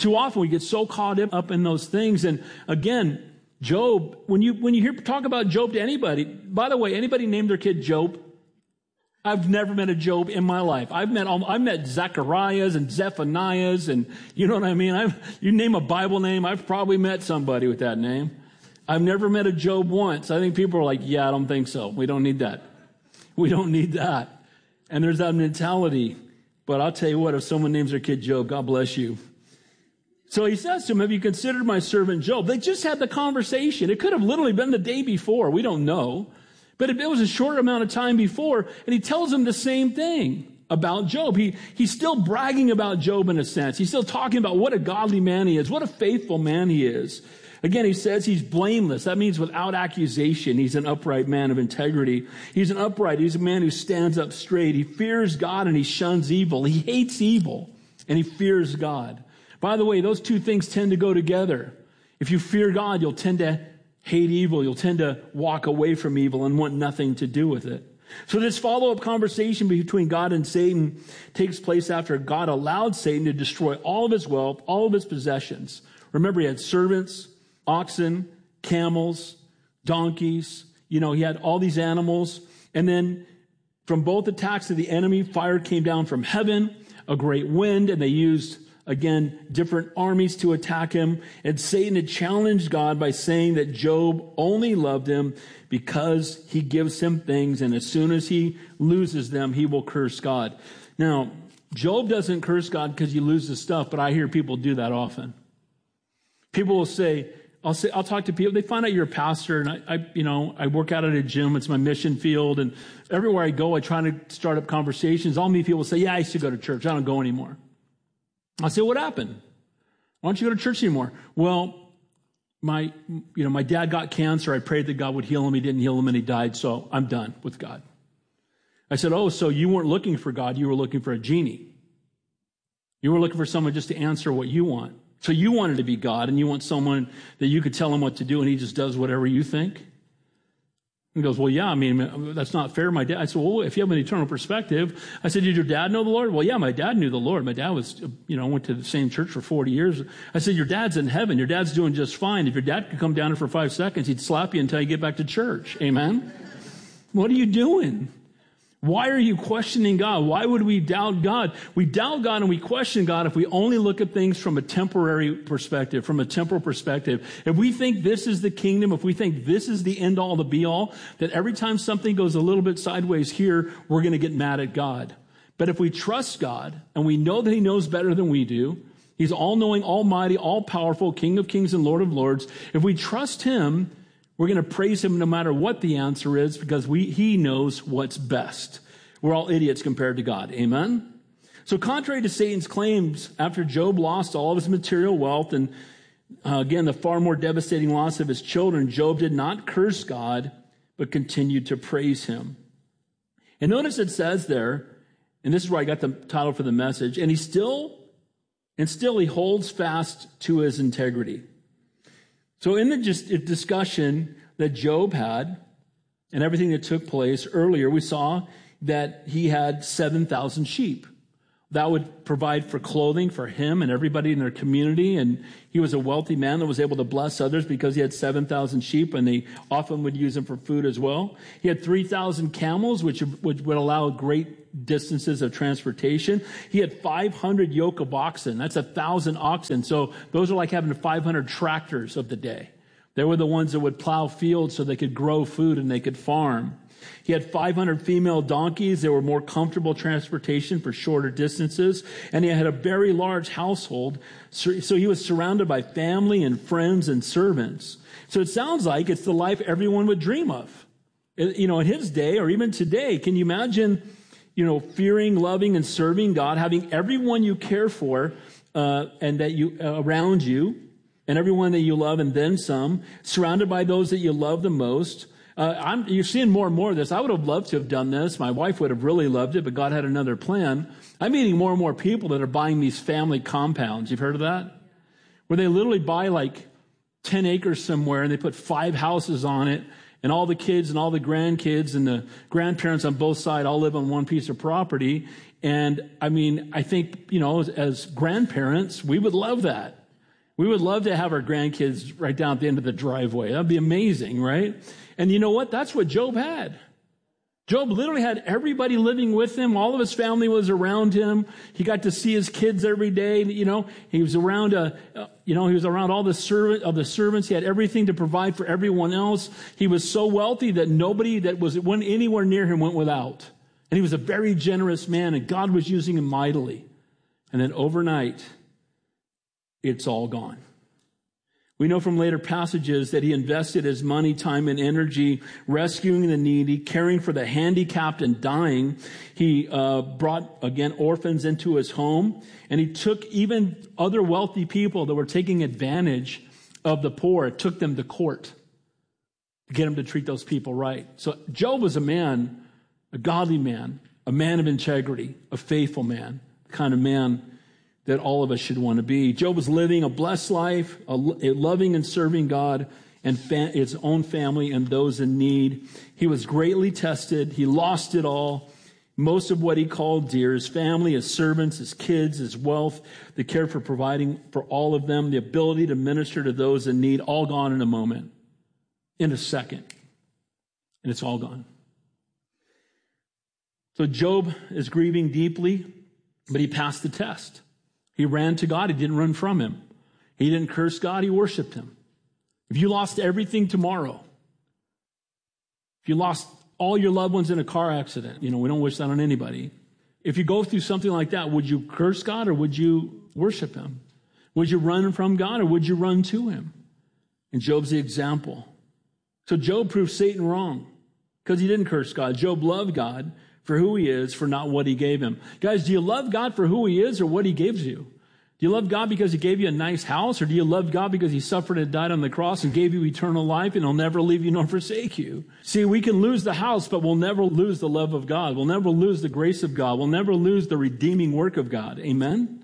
Too often we get so caught up in those things. And again, Job, when you hear talk about Job to anybody, by the way, anybody name their kid Job? I've never met a Job in my life. I've met Zacharias and Zephaniahs, and you know what I mean? You name a Bible name, I've probably met somebody with that name. I've never met a Job once. I think people are like, yeah, I don't think so. We don't need that. We don't need that. And there's that mentality. But I'll tell you what, if someone names their kid Job, God bless you. So he says to him, have you considered my servant Job? They just had the conversation. It could have literally been the day before. We don't know. But it was a short amount of time before. And he tells him the same thing about Job. He's still bragging about Job in a sense. He's still talking about what a godly man he is, what a faithful man he is. Again, he says he's blameless. That means without accusation. He's an upright man of integrity. He's a man who stands up straight. He fears God and he shuns evil. He hates evil and he fears God. By the way, those two things tend to go together. If you fear God, you'll tend to hate evil. You'll tend to walk away from evil and want nothing to do with it. So this follow-up conversation between God and Satan takes place after God allowed Satan to destroy all of his wealth, all of his possessions. Remember, he had servants, oxen, camels, donkeys. He had all these animals. And then from both attacks of the enemy, fire came down from heaven, a great wind, and they used, again, different armies to attack him. And Satan had challenged God by saying that Job only loved him because he gives him things, and as soon as he loses them, he will curse God. Now, Job doesn't curse God because he loses stuff, but I hear people do that often. People will say, I'll talk to people. They find out you're a pastor, and I work out at a gym. It's my mission field, and everywhere I go, I try to start up conversations. All me people say, yeah, I used to go to church. I don't go anymore. I say, what happened? Why don't you go to church anymore? Well, my dad got cancer. I prayed that God would heal him. He didn't heal him, and he died, so I'm done with God. I said, oh, so you weren't looking for God. You were looking for a genie. You were looking for someone just to answer what you want. So you wanted to be God, and you want someone that you could tell him what to do, and he just does whatever you think? He goes, well, yeah, that's not fair. My dad, I said, well, if you have an eternal perspective, I said, did your dad know the Lord? Well, yeah, my dad knew the Lord. My dad was, went to the same church for 40 years. I said, your dad's in heaven. Your dad's doing just fine. If your dad could come down here for 5 seconds, he'd slap you until you get back to church. Amen? What are you doing? Why are you questioning God? Why would we doubt God? We doubt God and we question God if we only look at things from a temporary perspective, from a temporal perspective. If we think this is the kingdom, if we think this is the end all, the be all, that every time something goes a little bit sideways here, we're going to get mad at God. But if we trust God and we know that he knows better than we do, he's all-knowing, almighty, all-powerful, King of kings and Lord of lords. If we trust him, we're going to praise him no matter what the answer is because he knows what's best. We're all idiots compared to God. Amen? So contrary to Satan's claims, after Job lost all of his material wealth and, again, the far more devastating loss of his children, Job did not curse God, but continued to praise him. And notice it says there, and this is where I got the title for the message, and still he holds fast to his integrity. So in the discussion that Job had and everything that took place earlier, we saw that he had 7,000 sheep. That would provide for clothing for him and everybody in their community. And he was a wealthy man that was able to bless others because he had 7,000 sheep, and they often would use them for food as well. He had 3,000 camels, which would allow great distances of transportation. He had 500 yoke of oxen. That's 1,000 oxen. So those are like having 500 tractors of the day. They were the ones that would plow fields so they could grow food and they could farm. He had 500 female donkeys. They were more comfortable transportation for shorter distances. And he had a very large household. So he was surrounded by family and friends and servants. So it sounds like it's the life everyone would dream of. In his day or even today, can you imagine, fearing, loving, and serving God, having everyone you care for and that you around you, and everyone that you love and then some, surrounded by those that you love the most. You're seeing more and more of this. I would have loved to have done this. My wife would have really loved it, but God had another plan. I'm meeting more and more people that are buying these family compounds. You've heard of that? Where they literally buy like 10 acres somewhere and they put 5 houses on it And all the kids and all the grandkids and the grandparents on both sides all live on one piece of property. And I mean, I think, as grandparents, we would love that. We would love to have our grandkids right down at the end of the driveway. That'd be amazing, right? And you know what? That's what Job had. Job literally had everybody living with him. All of his family was around him. He got to see his kids every day. He was around, he was around all the servants. He had everything to provide for everyone else. He was so wealthy that nobody that went anywhere near him went without. And he was a very generous man, and God was using him mightily. And then overnight, it's all gone. We know from later passages that he invested his money, time, and energy rescuing the needy, caring for the handicapped and dying. He brought, again, orphans into his home, and he took even other wealthy people that were taking advantage of the poor, took them to court to get them to treat those people right. So Job was a man, a godly man, a man of integrity, a faithful man, the kind of man that all of us should want to be. Job was living a blessed life, a loving and serving God and his own family and those in need. He was greatly tested. He lost it all. Most of what he called dear, his family, his servants, his kids, his wealth, the care for providing for all of them, the ability to minister to those in need, all gone in a moment, in a second. And it's all gone. So Job is grieving deeply, but he passed the test. He ran to God. He didn't run from him. He didn't curse God. He worshiped him. If you lost everything tomorrow, if you lost all your loved ones in a car accident, we don't wish that on anybody. If you go through something like that, would you curse God or would you worship him? Would you run from God or would you run to him? And Job's the example. So Job proved Satan wrong because he didn't curse God. Job loved God for who he is, for not what he gave him. Guys, do you love God for who he is or what he gives you? Do you love God because he gave you a nice house, or do you love God because he suffered and died on the cross and gave you eternal life and he'll never leave you nor forsake you? See, we can lose the house, but we'll never lose the love of God. We'll never lose the grace of God. We'll never lose the redeeming work of God. Amen?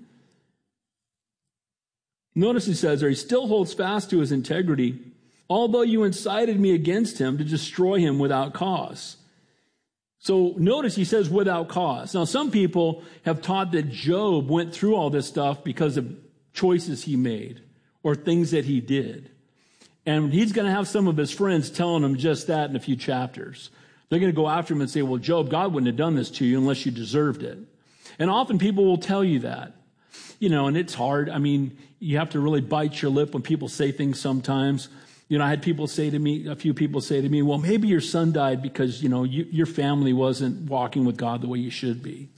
Notice he says there, he still holds fast to his integrity, although you incited me against him to destroy him without cause. So notice he says without cause. Now, some people have taught that Job went through all this stuff because of choices he made or things that he did. And he's going to have some of his friends telling him just that in a few chapters. They're going to go after him and say, well, Job, God wouldn't have done this to you unless you deserved it. And often people will tell you that. And it's hard. I mean, you have to really bite your lip when people say things sometimes. I had a few people say to me, well, maybe your son died because, your family wasn't walking with God the way you should be.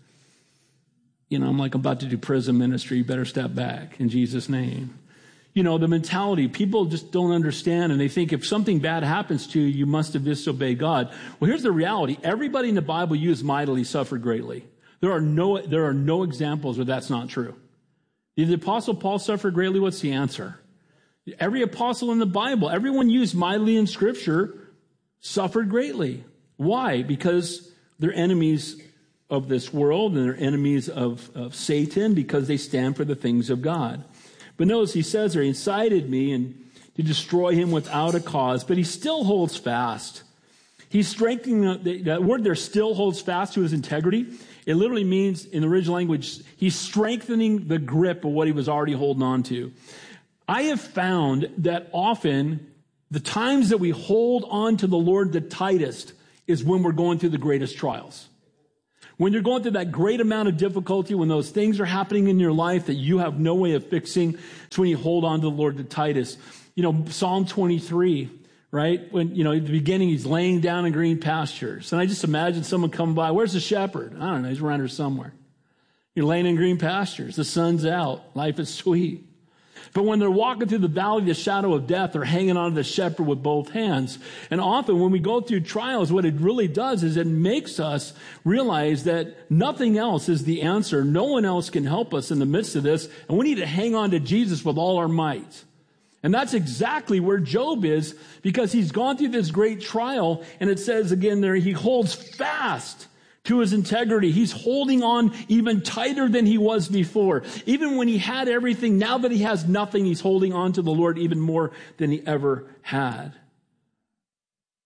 I'm like, I'm about to do prison ministry. You better step back in Jesus' name. The mentality, people just don't understand, and they think if something bad happens to you, you must have disobeyed God. Well, here's the reality. Everybody in the Bible used mightily, suffered greatly. There are no examples where that's not true. Did the Apostle Paul suffer greatly? What's the answer? Every apostle in the Bible, everyone used mightily in Scripture, suffered greatly. Why? Because they're enemies of this world and they're enemies of Satan because they stand for the things of God. But notice he says there, he incited me and to destroy him without a cause, but he still holds fast. He's strengthening, that word there, still holds fast to his integrity. It literally means, in the original language, he's strengthening the grip of what he was already holding on to. I have found that often the times that we hold on to the Lord the tightest is when we're going through the greatest trials. When you're going through that great amount of difficulty, when those things are happening in your life that you have no way of fixing, it's when you hold on to the Lord the tightest. Psalm 23, right? When, at the beginning, he's laying down in green pastures. And I just imagine someone coming by. Where's the shepherd? I don't know. He's around here somewhere. You're laying in green pastures. The sun's out. Life is sweet. But when they're walking through the valley of the shadow of death, they're hanging on to the shepherd with both hands. And often when we go through trials, what it really does is it makes us realize that nothing else is the answer. No one else can help us in the midst of this. And we need to hang on to Jesus with all our might. And that's exactly where Job is, because he's gone through this great trial. And it says again there, he holds fast to his integrity. He's holding on even tighter than he was before. Even when he had everything, now that he has nothing, he's holding on to the Lord even more than he ever had.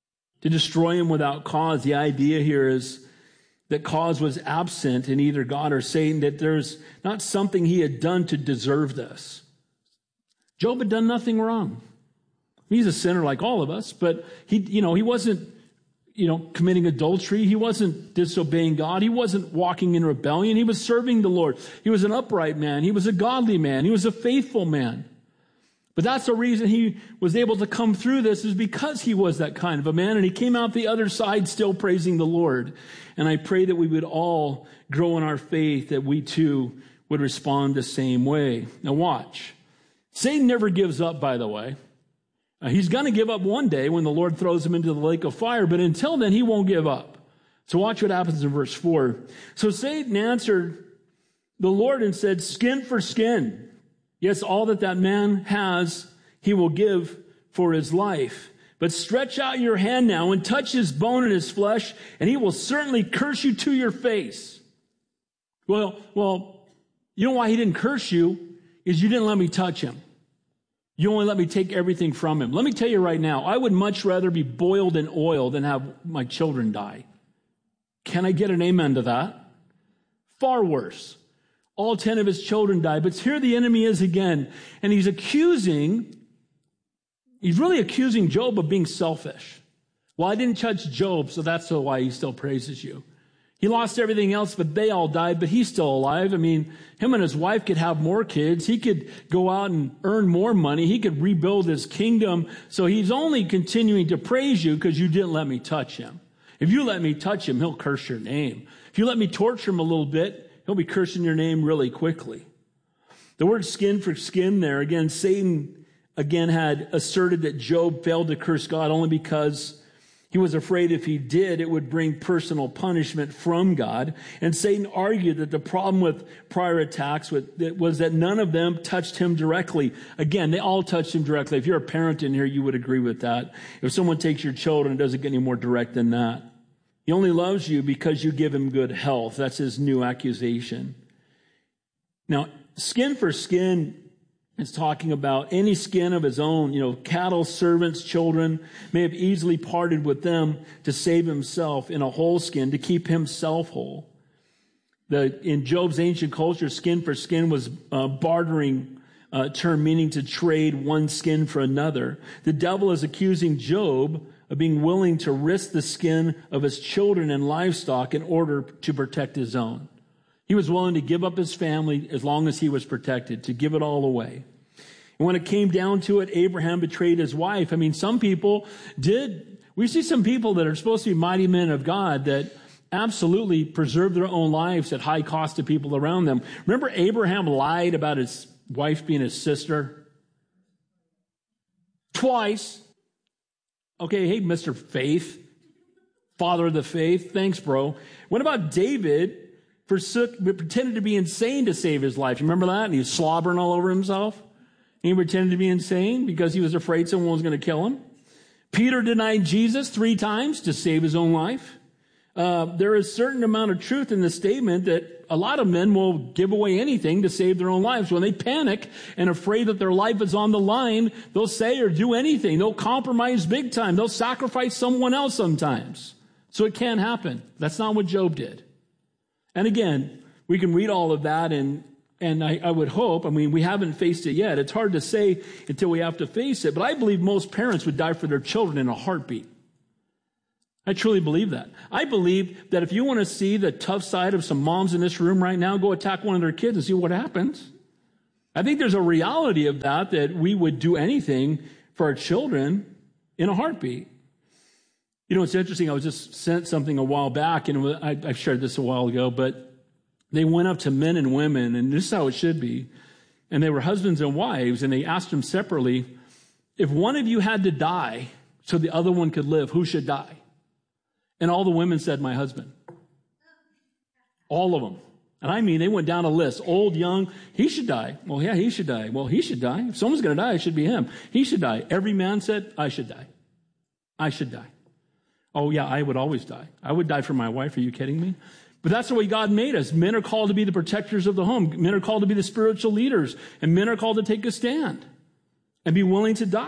to destroy him without cause. The idea here is that cause was absent in either God or Satan, that there's not something he had done to deserve this. Job had done nothing wrong. He's a sinner like all of us, but he wasn't, committing adultery. He wasn't disobeying God. He wasn't walking in rebellion. He was serving the Lord. He was an upright man. He was a godly man. He was a faithful man. But that's the reason he was able to come through this, is because he was that kind of a man, and he came out the other side still praising the Lord. And I pray that we would all grow in our faith, that we too would respond the same way. Now watch. Satan never gives up, by the way. He's going to give up one day when the Lord throws him into the lake of fire, but until then, he won't give up. So watch what happens in verse 4. So Satan answered the Lord and said, skin for skin. Yes, all that man has, he will give for his life. But stretch out your hand now and touch his bone and his flesh, and he will certainly curse you to your face. Well, you know why he didn't curse you? Is you didn't let me touch him. You only let me take everything from him. Let me tell you right now, I would much rather be boiled in oil than have my children die. Can I get an amen to that? Far worse. All 10 of his children died. But here the enemy is again, and he's really accusing Job of being selfish. Well, I didn't touch Job, so that's why he still praises you. He lost everything else, but they all died, but he's still alive. I mean, him and his wife could have more kids. He could go out and earn more money. He could rebuild his kingdom. So he's only continuing to praise you because you didn't let me touch him. If you let me touch him, he'll curse your name. If you let me torture him a little bit, he'll be cursing your name really quickly. The word skin for skin there, again, Satan again had asserted that Job failed to curse God only because he was afraid if he did, it would bring personal punishment from God. And Satan argued that the problem with prior attacks was that none of them touched him directly. Again, they all touched him directly. If you're a parent in here, you would agree with that. If someone takes your children, it doesn't get any more direct than that. He only loves you because you give him good health. That's his new accusation. Now, skin for skin is talking about any skin of his own, cattle, servants, children, may have easily parted with them to save himself in a whole skin, to keep himself whole. In Job's ancient culture, skin for skin was a bartering term, meaning to trade one skin for another. The devil is accusing Job of being willing to risk the skin of his children and livestock in order to protect his own. He was willing to give up his family as long as he was protected, to give it all away. And when it came down to it, Abraham betrayed his wife. I mean, some people did. We see some people that are supposed to be mighty men of God that absolutely preserve their own lives at high cost to people around them. Remember, Abraham lied about his wife being his sister? Twice. Okay, hey, Mr. Faith, father of the faith. Thanks, bro. What about David? Pretended to be insane to save his life. You remember that? And he was slobbering all over himself. And he pretended to be insane because he was afraid someone was going to kill him. Peter denied Jesus 3 times to save his own life. There is a certain amount of truth in the statement that a lot of men will give away anything to save their own lives. When they panic and afraid that their life is on the line, they'll say or do anything. They'll compromise big time. They'll sacrifice someone else sometimes. So it can happen. That's not what Job did. And again, we can read all of that, and I would hope, we haven't faced it yet. It's hard to say until we have to face it, but I believe most parents would die for their children in a heartbeat. I truly believe that. I believe that if you want to see the tough side of some moms in this room right now, go attack one of their kids and see what happens. I think there's a reality of that we would do anything for our children in a heartbeat. It's interesting. I was just sent something a while back, and I shared this a while ago, but they went up to men and women, and this is how it should be. And they were husbands and wives, and they asked them separately, if one of you had to die so the other one could live, who should die? And all the women said, my husband. All of them. And they went down a list. Old, young, he should die. Well, yeah, he should die. Well, he should die. If someone's going to die, it should be him. He should die. Every man said, I should die. I should die. Oh, yeah, I would always die. I would die for my wife. Are you kidding me? But that's the way God made us. Men are called to be the protectors of the home. Men are called to be the spiritual leaders. And men are called to take a stand and be willing to die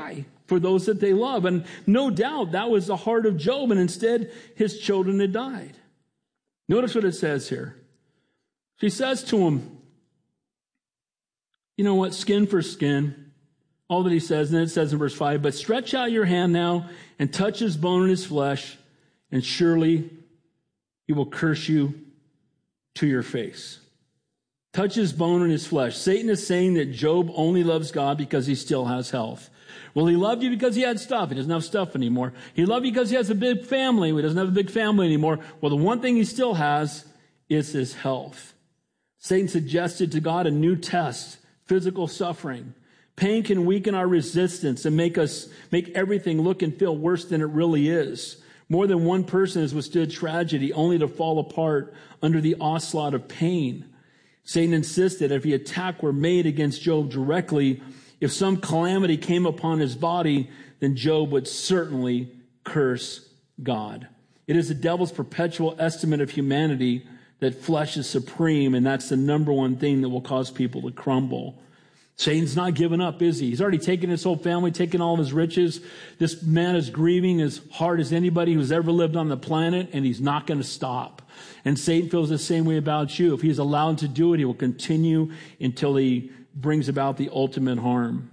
for those that they love. And no doubt that was the heart of Job, and instead his children had died. Notice what it says here. She says to him, you know what, skin for skin, all that he says. And then it says in verse 5, but stretch out your hand now and touch his bone and his flesh, and surely he will curse you to your face. Touch his bone and his flesh. Satan is saying that Job only loves God because he still has health. Well, he loved you because he had stuff. He doesn't have stuff anymore. He loved you because he has a big family. He doesn't have a big family anymore. Well, the one thing he still has is his health. Satan suggested to God a new test, physical suffering. Pain can weaken our resistance and make everything look and feel worse than it really is. More than one person has withstood tragedy only to fall apart under the onslaught of pain. Satan insisted if the attack were made against Job directly, if some calamity came upon his body, then Job would certainly curse God. It is the devil's perpetual estimate of humanity that flesh is supreme, and that's the number one thing that will cause people to crumble. Satan's not giving up, is he? He's already taken his whole family, taken all of his riches. This man is grieving as hard as anybody who's ever lived on the planet, and he's not going to stop. And Satan feels the same way about you. If he's allowed to do it, he will continue until he brings about the ultimate harm.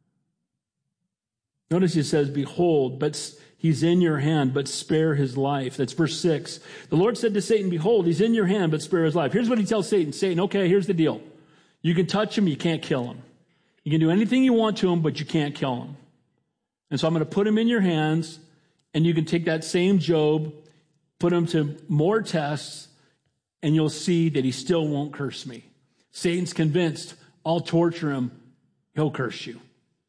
Notice he says, behold, but he's in your hand, but spare his life. That's verse 6. The Lord said to Satan, behold, he's in your hand, but spare his life. Here's what he tells Satan. Satan, okay, here's the deal. You can touch him, you can't kill him. You can do anything you want to him, but you can't kill him. And so I'm going to put him in your hands, and you can take that same Job, put him to more tests, and you'll see that he still won't curse me. Satan's convinced, I'll torture him, he'll curse you.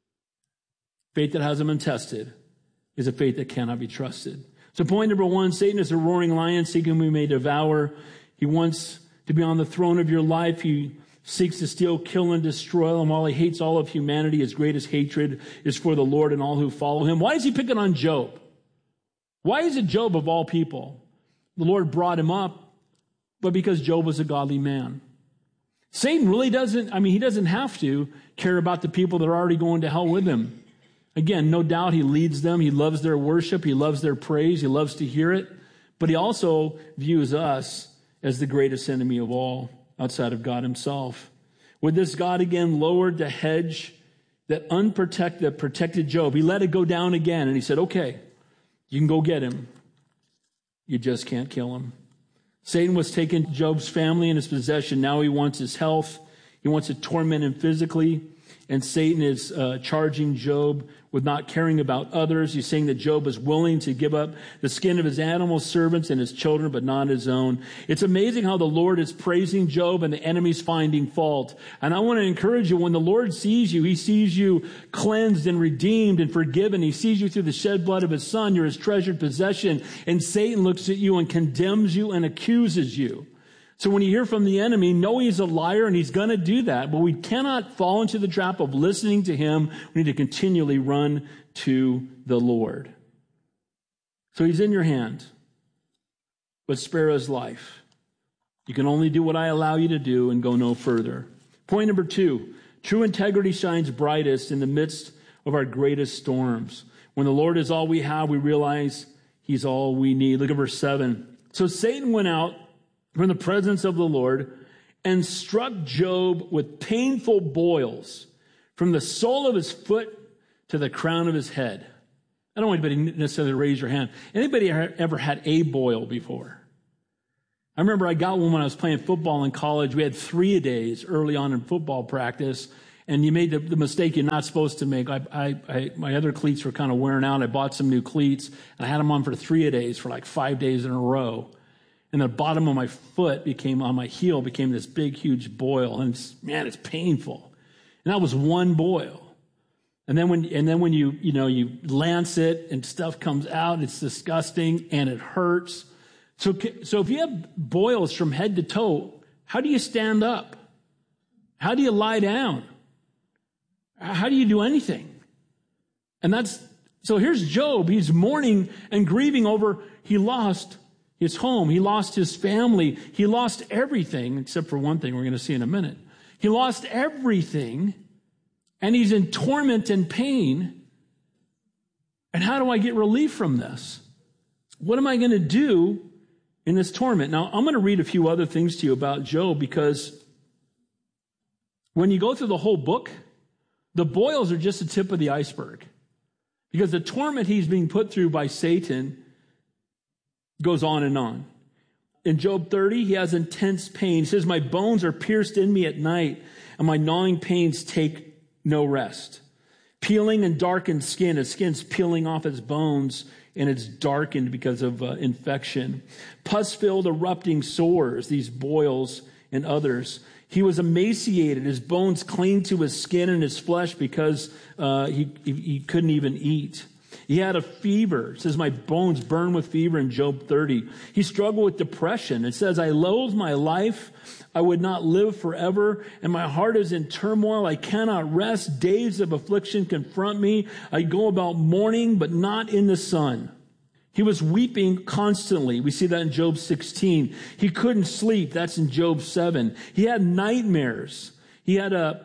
Faith that hasn't been tested is a faith that cannot be trusted. So point number one, Satan is a roaring lion seeking whom he may devour. He wants to be on the throne of your life. He seeks to steal, kill, and destroy him. While he hates all of humanity, his greatest hatred is for the Lord and all who follow him. Why is he picking on Job? Why is it Job of all people? The Lord brought him up, but because Job was a godly man. Satan really doesn't have to care about the people that are already going to hell with him. Again, no doubt he leads them. He loves their worship. He loves their praise. He loves to hear it. But he also views us as the greatest enemy of all outside of God himself. With this, God again lowered the hedge that protected Job. He let it go down again, and he said, okay, you can go get him. You just can't kill him. Satan was taking Job's family and his possession. Now he wants his health. He wants to torment him physically. And Satan is charging Job with not caring about others. He's saying that Job is willing to give up the skin of his animal servants and his children, but not his own. It's amazing how the Lord is praising Job and the enemy's finding fault. And I want to encourage you, when the Lord sees you, he sees you cleansed and redeemed and forgiven. He sees you through the shed blood of his son. You're his treasured possession. And Satan looks at you and condemns you and accuses you. So when you hear from the enemy, know he's a liar and he's going to do that. But we cannot fall into the trap of listening to him. We need to continually run to the Lord. So he's in your hand, but spare his life. You can only do what I allow you to do and go no further. Point number 2, true integrity shines brightest in the midst of our greatest storms. When the Lord is all we have, we realize he's all we need. Look at verse 7. So Satan went out from the presence of the Lord and struck Job with painful boils from the sole of his foot to the crown of his head. I don't want anybody necessarily to raise your hand. Anybody ever had a boil before? I remember I got one when I was playing football in college. We had 3-a-days early on in football practice, and you made the mistake you're not supposed to make. My other cleats were kind of wearing out. I bought some new cleats, and I had them on for 3-a-days for like 5 days in a row. And the bottom of my foot on my heel became this big, huge boil. And it's painful. And that was one boil. And then when you lance it and stuff comes out, it's disgusting and it hurts. So if you have boils from head to toe, how do you stand up? How do you lie down? How do you do anything? So here's Job. He's mourning and grieving over he lost his home. He lost his family. He lost everything, except for one thing we're going to see in a minute. He lost everything, and he's in torment and pain. And how do I get relief from this? What am I going to do in this torment? Now, I'm going to read a few other things to you about Job, because when you go through the whole book, the boils are just the tip of the iceberg. Because the torment he's being put through by Satan goes on and on. In Job 30, he has intense pain. He says, my bones are pierced in me at night, and my gnawing pains take no rest. Peeling and darkened skin. His skin's peeling off his bones, and it's darkened because of infection. Pus-filled, erupting sores, these boils and others. He was emaciated. His bones clinged to his skin and his flesh because he couldn't even eat. He had a fever. It says, my bones burn with fever in Job 30. He struggled with depression. It says, I loathe my life. I would not live forever, and my heart is in turmoil. I cannot rest. Days of affliction confront me. I go about mourning, but not in the sun. He was weeping constantly. We see that in Job 16. He couldn't sleep. That's in Job 7. He had nightmares. He had a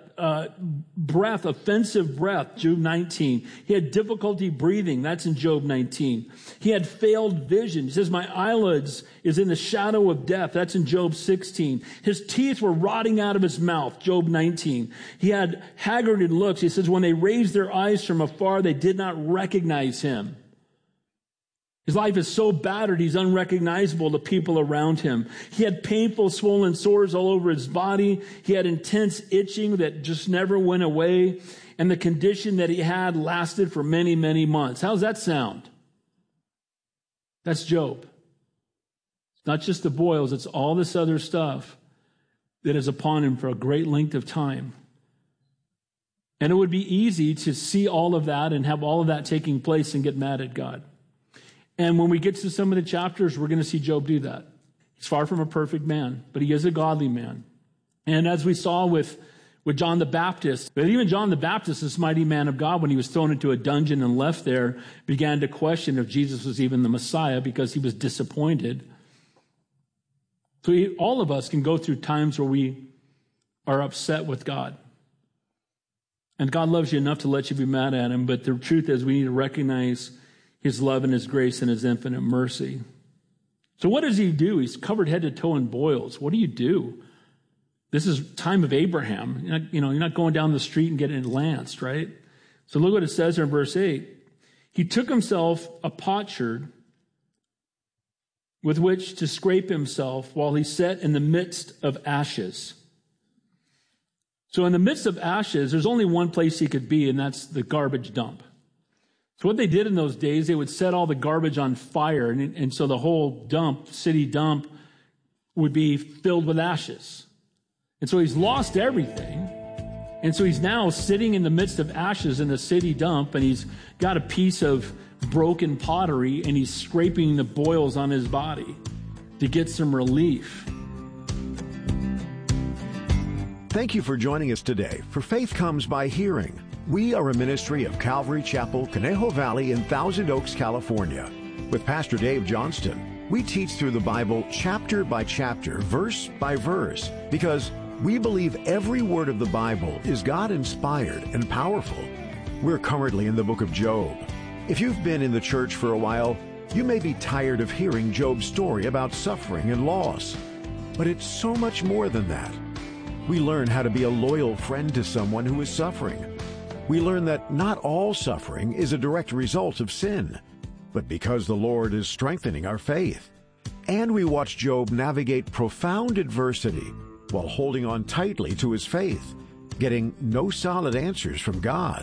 offensive breath, Job 19. He had difficulty breathing. That's in Job 19. He had failed vision. He says, my eyelids is in the shadow of death. That's in Job 16. His teeth were rotting out of his mouth, Job 19. He had haggarded looks. He says, when they raised their eyes from afar, they did not recognize him. His life is so battered, he's unrecognizable to people around him. He had painful, swollen sores all over his body. He had intense itching that just never went away. And the condition that he had lasted for many, many months. How's that sound? That's Job. It's not just the boils, it's all this other stuff that is upon him for a great length of time. And it would be easy to see all of that and have all of that taking place and get mad at God. And when we get to some of the chapters, we're going to see Job do that. He's far from a perfect man, but he is a godly man. And as we saw with John the Baptist, but even John the Baptist, this mighty man of God, when he was thrown into a dungeon and left there, began to question if Jesus was even the Messiah because he was disappointed. So all of us can go through times where we are upset with God. And God loves you enough to let you be mad at him, but the truth is we need to recognize his love and his grace and his infinite mercy. So what does he do? He's covered head to toe in boils. What do you do? This is time of Abraham. You're not going down the street and getting lanced, right? So look what it says in verse 8. He took himself a potsherd with which to scrape himself while he sat in the midst of ashes. So in the midst of ashes, there's only one place he could be, and that's the garbage dump. So what they did in those days, they would set all the garbage on fire, and so the whole city dump, would be filled with ashes. And so he's lost everything, and so he's now sitting in the midst of ashes in the city dump, and he's got a piece of broken pottery, and he's scraping the boils on his body to get some relief. Thank you for joining us today for Faith Comes by Hearing. We are a ministry of Calvary Chapel, Conejo Valley in Thousand Oaks, California. With Pastor Dave Johnston, we teach through the Bible chapter by chapter, verse by verse, because we believe every word of the Bible is God-inspired and powerful. We're currently in the book of Job. If you've been in the church for a while, you may be tired of hearing Job's story about suffering and loss. But it's so much more than that. We learn how to be a loyal friend to someone who is suffering. We learn that not all suffering is a direct result of sin, but because the Lord is strengthening our faith. And we watch Job navigate profound adversity while holding on tightly to his faith, getting no solid answers from God.